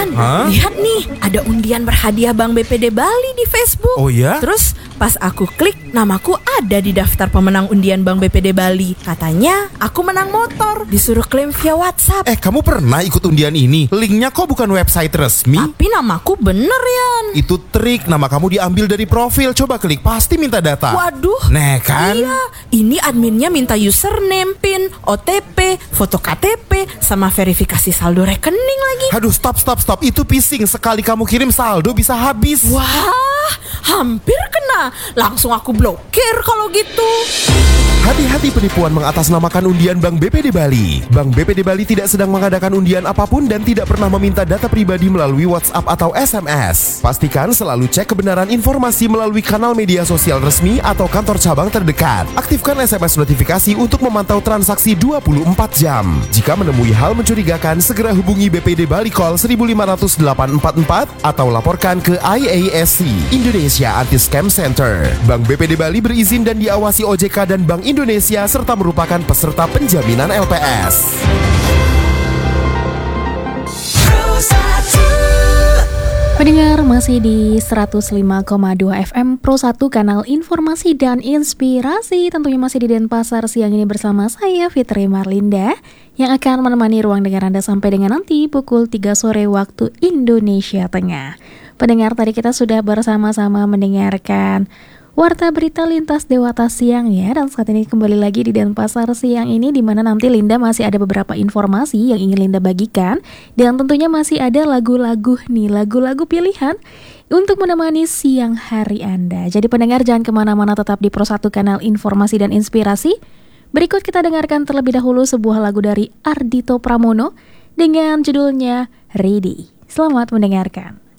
lihat nih, ada undian berhadiah Bank BPD Bali di Facebook. Oh ya? Terus pas aku klik, namaku ada di daftar pemenang undian Bank BPD Bali. Katanya aku menang motor, disuruh klaim via WhatsApp. Kamu pernah ikut undian ini? Linknya kok bukan website resmi? Tapi namaku bener, Yan. Itu trik, nama kamu diambil dari profil. Coba klik, pasti minta data. Waduh. Nah kan? Iya, ini adminnya minta username, PIN, OTP, foto KTP, sama verifikasi saldo rekening lagi. Aduh, stop. Itu phishing. Sekali kamu kirim saldo bisa habis. Wah, hampir kena. Langsung aku blokir kalau gitu. Hati-hati penipuan mengatasnamakan undian Bank BPD Bali. Bank BPD Bali tidak sedang mengadakan undian apapun dan tidak pernah meminta data pribadi melalui WhatsApp atau SMS. Pastikan selalu cek kebenaran informasi melalui kanal media sosial resmi atau kantor cabang terdekat. Aktifkan SMS notifikasi untuk memantau transaksi 24 jam. Jika menemui hal mencurigakan, segera hubungi BPD Bali Call 1500844 atau laporkan ke IASC, Indonesia Anti-Scam Center. Bank BPD Bali berizin dan diawasi OJK dan Bank Indonesia serta merupakan peserta penjaminan LPS. Pendengar masih di 105,2 FM Pro 1 kanal informasi dan inspirasi. Tentunya masih di Denpasar siang ini bersama saya Fitri Marlinda yang akan menemani ruang dengar Anda sampai dengan nanti pukul 3 sore waktu Indonesia Tengah. Pendengar, tadi kita sudah bersama-sama mendengarkan Warta Berita Lintas Dewata Siang ya. Dan saat ini kembali lagi di Denpasar siang ini, di mana nanti Linda masih ada beberapa informasi yang ingin Linda bagikan. Dan tentunya masih ada lagu-lagu pilihan untuk menemani siang hari Anda. Jadi pendengar jangan kemana-mana, tetap di Pro 1 kanal informasi dan inspirasi. Berikut kita dengarkan terlebih dahulu sebuah lagu dari Ardhito Pramono dengan judulnya Ready. Selamat mendengarkan.